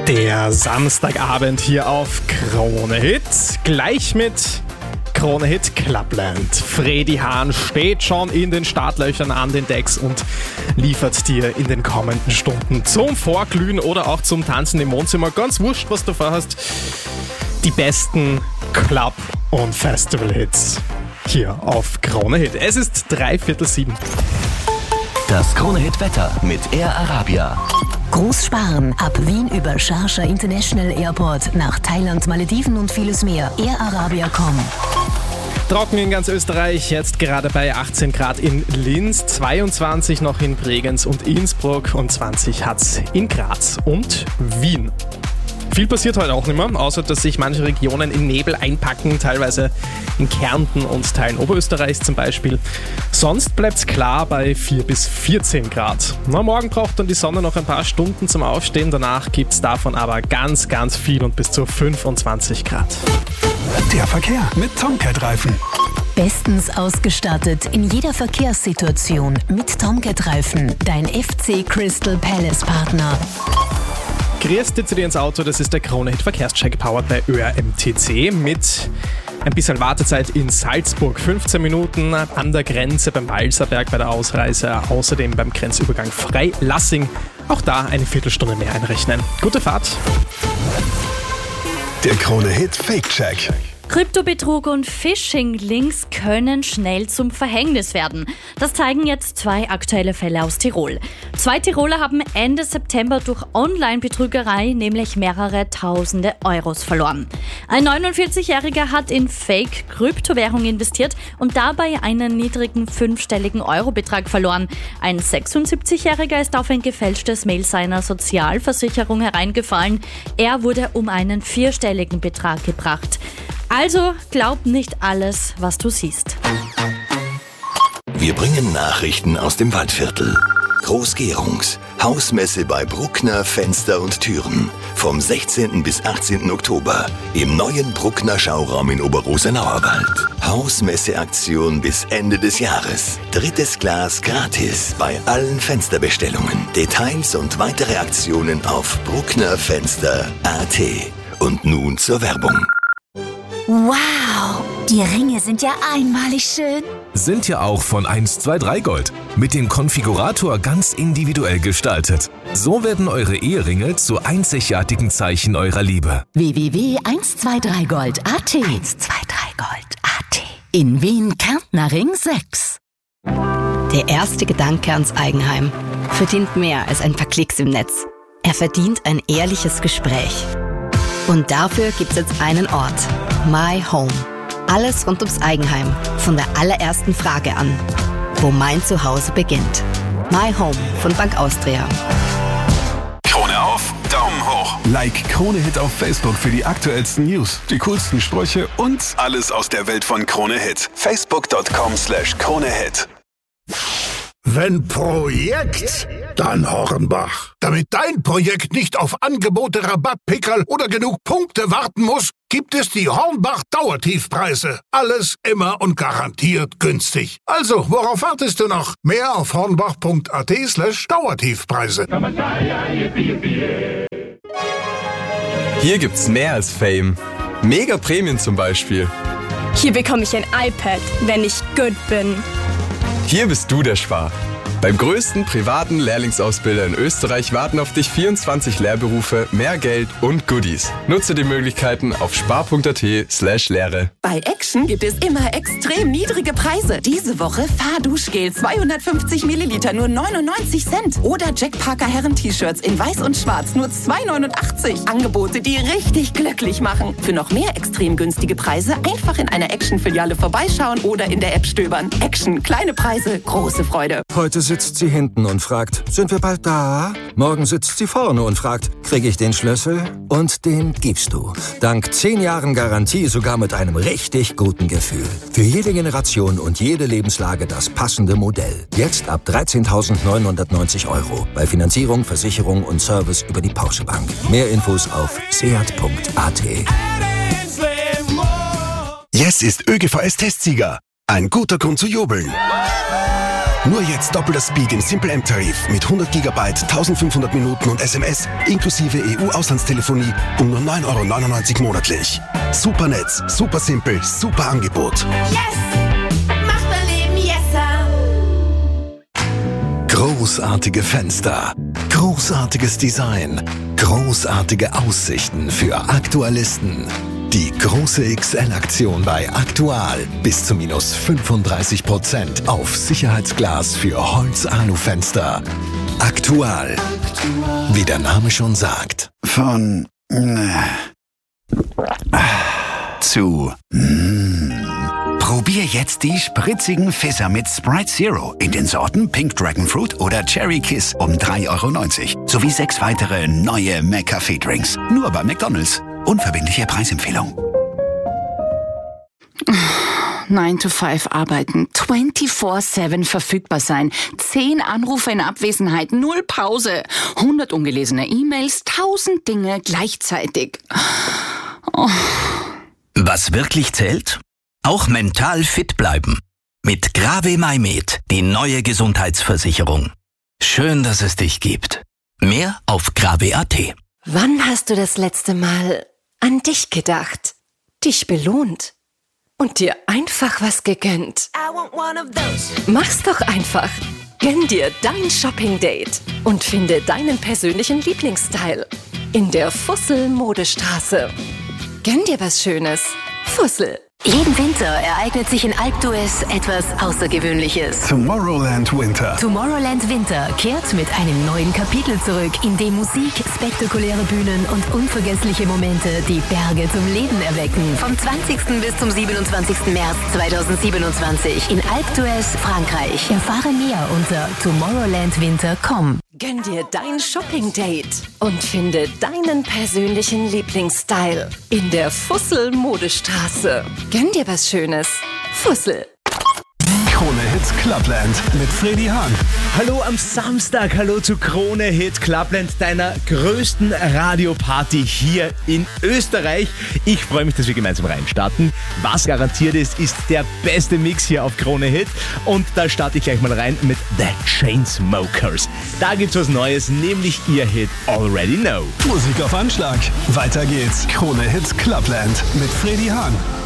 Der Samstagabend hier auf Krone Hit. Gleich mit Krone Hit Clubland. Freddy Hahn steht schon in den Startlöchern an den Decks und liefert dir in den kommenden Stunden zum Vorglühen oder auch zum Tanzen im Wohnzimmer, ganz wurscht, was du vorhast, die besten Club- und Festival-Hits hier auf Krone Hit. Es ist 6:45. Das Krone Hit Wetter mit Air Arabia. Großsparen ab Wien über Sharjah International Airport nach Thailand, Malediven und vieles mehr. airarabia.com. Trocken in ganz Österreich, jetzt gerade bei 18 Grad in Linz, 22 noch in Bregenz und Innsbruck und 20 hat's in Graz und Wien. Viel passiert heute auch nicht mehr, außer dass sich manche Regionen in Nebel einpacken, teilweise in Kärnten und Teilen Oberösterreichs zum Beispiel. Sonst bleibt's klar bei 4 bis 14 Grad. Morgen braucht dann die Sonne noch ein paar Stunden zum Aufstehen, danach gibt's davon aber ganz, ganz viel und bis zu 25 Grad. Der Verkehr mit Tomcat-Reifen. Bestens ausgestattet in jeder Verkehrssituation mit Tomcat-Reifen, dein FC Crystal Palace Partner. Grüß dich zu dir ins Auto, das ist der Krone Hit Verkehrscheck powered bei ÖRMTC mit ein bisschen Wartezeit in Salzburg, 15 Minuten an der Grenze beim Walserberg bei der Ausreise, außerdem beim Grenzübergang Freilassing, auch da eine Viertelstunde mehr einrechnen. Gute Fahrt! Der Krone Hit Fake Check. Kryptobetrug und Phishing-Links können schnell zum Verhängnis werden. Das zeigen jetzt 2 aktuelle Fälle aus Tirol. 2 Tiroler haben Ende September durch Online-Betrügerei nämlich mehrere tausende Euros verloren. Ein 49-Jähriger hat in Fake-Kryptowährung investiert und dabei einen niedrigen 5-stelligen Eurobetrag verloren. Ein 76-Jähriger ist auf ein gefälschtes Mail seiner Sozialversicherung hereingefallen. Er wurde um einen 4-stelligen Betrag gebracht. Also glaub nicht alles, was du siehst. Wir bringen Nachrichten aus dem Waldviertel. Großgärungs, Hausmesse bei Bruckner Fenster und Türen. Vom 16. bis 18. Oktober im neuen Bruckner Schauraum in Oberrosenauerwald. Hausmesseaktion bis Ende des Jahres. 3. Glas gratis bei allen Fensterbestellungen. Details und weitere Aktionen auf brucknerfenster.at. Und nun zur Werbung. Wow, die Ringe sind ja einmalig schön. Sind ja auch von 123 Gold. Mit dem Konfigurator ganz individuell gestaltet. So werden eure Eheringe zu einzigartigen Zeichen eurer Liebe. www.123gold.at 123gold.at In Wien Kärntner Ring 6. Der erste Gedanke ans Eigenheim verdient mehr als ein paar Klicks im Netz. Er verdient ein ehrliches Gespräch. Und dafür gibt's jetzt einen Ort. My Home. Alles rund ums Eigenheim. Von der allerersten Frage an. Wo mein Zuhause beginnt. My Home von Bank Austria. Krone auf, Daumen hoch. Like Krone Hit auf Facebook für die aktuellsten News, die coolsten Sprüche und alles aus der Welt von Krone Hit. Facebook.com/KroneHit. Wenn Projekt, dann Hornbach. Damit dein Projekt nicht auf Angebote, Rabattpickerl oder genug Punkte warten muss, gibt es die Hornbach Dauertiefpreise. Alles immer und garantiert günstig. Also, worauf wartest du noch? Mehr auf hornbach.at/Dauertiefpreise. Hier gibt's mehr als Fame. Mega Prämien zum Beispiel. Hier bekomme ich ein iPad, wenn ich gut bin. Hier bist du der Spar. Beim größten privaten Lehrlingsausbilder in Österreich warten auf dich 24 Lehrberufe, mehr Geld und Goodies. Nutze die Möglichkeiten auf spar.at/Lehre. Bei Action gibt es immer extrem niedrige Preise. Diese Woche Fahrduschgel 250 Milliliter nur 99 Cent. Oder Jack Parker Herren-T-Shirts in weiß und schwarz nur 2,89. Angebote, die richtig glücklich machen. Für noch mehr extrem günstige Preise einfach in einer Action-Filiale vorbeischauen oder in der App stöbern. Action, kleine Preise, große Freude. Heute sitzt sie hinten und fragt, sind wir bald da? Morgen sitzt sie vorne und fragt, kriege ich den Schlüssel? Und den gibst du. Dank 10 Jahren Garantie sogar mit einem richtig guten Gefühl. Für jede Generation und jede Lebenslage das passende Modell. Jetzt ab 13.990 €. Bei Finanzierung, Versicherung und Service über die Porsche Bank. Mehr Infos auf seat.at. Yes ist ÖGVS-Testsieger. Ein guter Grund zu jubeln. Nur jetzt doppelter Speed im Simple M-Tarif mit 100 GB, 1500 Minuten und SMS inklusive EU-Auslandstelefonie um nur 9,99 € monatlich. Super Netz, super simpel, super Angebot. Yes! Macht mein Leben yesser! Großartige Fenster, großartiges Design, großartige Aussichten für Aktualisten. Die große XL-Aktion bei Aktual. Bis zu minus 35% auf Sicherheitsglas für Holz-Alu-Fenster. Aktual. Wie der Name schon sagt. Von zu Probier jetzt die spritzigen Fizzer mit Sprite Zero in den Sorten Pink Dragon Fruit oder Cherry Kiss um 3,90 € sowie 6 weitere neue McCafé-Drinks. Nur bei McDonald's. Unverbindliche Preisempfehlung. 9 to 5 arbeiten, 24/7 verfügbar sein, 10 Anrufe in Abwesenheit, 0 Pause, 100 ungelesene E-Mails, 1000 Dinge gleichzeitig. Oh. Was wirklich zählt? Auch mental fit bleiben. Mit Grave MyMed, die neue Gesundheitsversicherung. Schön, dass es dich gibt. Mehr auf grave.at. Wann hast du das letzte Mal an dich gedacht, dich belohnt und dir einfach was gegönnt? Mach's doch einfach. Gönn dir dein Shopping-Date und finde deinen persönlichen Lieblingsstyle in der Fussel-Modestraße. Gönn dir was Schönes. Fussel. Jeden Winter ereignet sich in Alpe d'Huez etwas Außergewöhnliches. Tomorrowland Winter. Tomorrowland Winter kehrt mit einem neuen Kapitel zurück, in dem Musik, spektakuläre Bühnen und unvergessliche Momente die Berge zum Leben erwecken. Vom 20. bis zum 27. März 2027 in Alpe d'Huez, Frankreich. Erfahre mehr unter tomorrowlandwinter.com. Gönn dir dein Shopping-Date und finde deinen persönlichen Lieblingsstyle in der Fussel-Modestraße. Gönn dir was Schönes. Fussel. Krone Hits Clubland mit Freddy Hahn. Hallo am Samstag, hallo zu Krone Hit Clubland, deiner größten Radioparty hier in Österreich. Ich freue mich, dass wir gemeinsam reinstarten. Was garantiert ist, ist der beste Mix hier auf Krone Hit. Und da starte ich gleich mal rein mit The Chainsmokers. Da gibt's was Neues, nämlich ihr Hit Already Know. Musik auf Anschlag. Weiter geht's. Krone Hits Clubland mit Freddy Hahn.